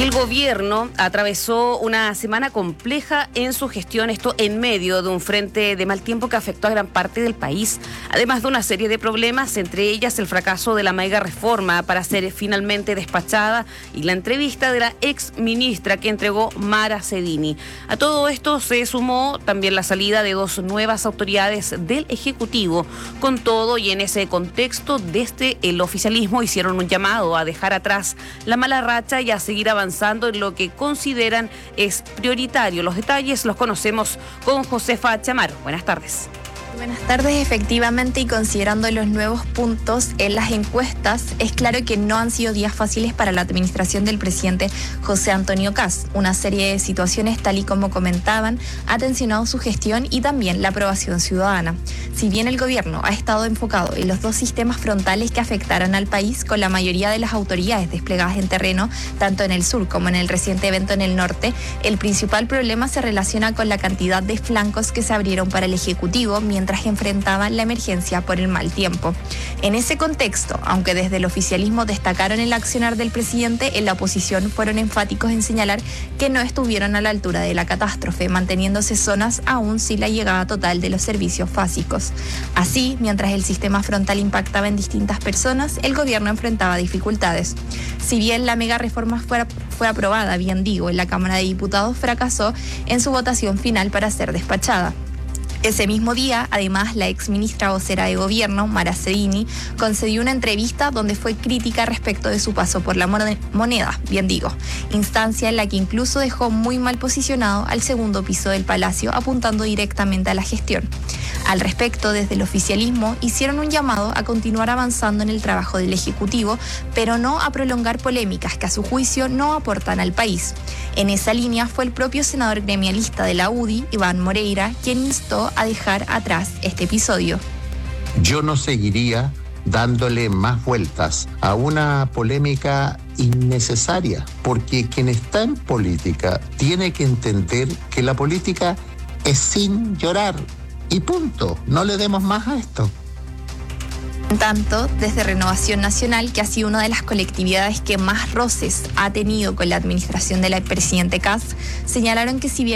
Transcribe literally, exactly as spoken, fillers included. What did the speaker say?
Y el gobierno atravesó una semana compleja en su gestión, esto en medio de un frente de mal tiempo que afectó a gran parte del país, además de una serie de problemas, entre ellas el fracaso de la mega reforma para ser finalmente despachada y la entrevista de la ex ministra que entregó Mara Cedini. A todo esto se sumó también la salida de dos nuevas autoridades del Ejecutivo. Con todo y en ese contexto, desde el oficialismo hicieron un llamado a dejar atrás la mala racha y a seguir avanzando avanzando en lo que consideran es prioritario. Los detalles los conocemos con Josefa Chamar. Buenas tardes. Buenas tardes, efectivamente, y considerando los nuevos puntos en las encuestas, es claro que no han sido días fáciles para la administración del presidente José Antonio Kast. Una serie de situaciones, tal y como comentaban, ha tensionado su gestión y también la aprobación ciudadana. Si bien el gobierno ha estado enfocado en los dos sistemas frontales que afectaron al país, con la mayoría de las autoridades desplegadas en terreno, tanto en el sur como en el reciente evento en el norte, el principal problema se relaciona con la cantidad de flancos que se abrieron para el Ejecutivo mientras mientras enfrentaban la emergencia por el mal tiempo. En ese contexto, aunque desde el oficialismo destacaron el accionar del presidente, en la oposición fueron enfáticos en señalar que no estuvieron a la altura de la catástrofe, manteniéndose zonas aún sin la llegada total de los servicios básicos. Así, mientras el sistema frontal impactaba en distintas personas, el gobierno enfrentaba dificultades. Si bien la mega reforma fue, fue aprobada, bien digo, en la Cámara de Diputados, fracasó en su votación final para ser despachada. Ese mismo día, además, la exministra vocera de gobierno, Mara Cedini, concedió una entrevista donde fue crítica respecto de su paso por la moneda, bien digo, instancia en la que incluso dejó muy mal posicionado al segundo piso del Palacio, apuntando directamente a la gestión. Al respecto, desde el oficialismo hicieron un llamado a continuar avanzando en el trabajo del Ejecutivo, pero no a prolongar polémicas que a su juicio no aportan al país. En esa línea fue el propio senador gremialista de la U D I, Iván Moreira, quien instó a dejar atrás este episodio. Yo no seguiría dándole más vueltas a una polémica innecesaria, porque quien está en política tiene que entender que la política es sin llorar y punto. No le demos más a esto. En tanto, desde Renovación Nacional, que ha sido una de las colectividades que más roces ha tenido con la administración del presidente Kast, señalaron que si bien